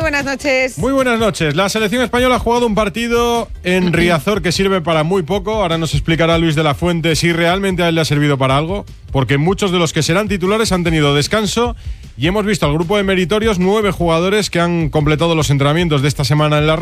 buenas noches. Muy buenas noches. La selección española ha jugado un partido en Riazor que sirve para muy poco. Ahora nos explicará Luis de la Fuente si realmente a él le ha servido para algo, porque muchos de los que serán titulares han tenido descanso y hemos visto al grupo de meritorios 9 jugadores que han completado los entrenamientos de esta semana en la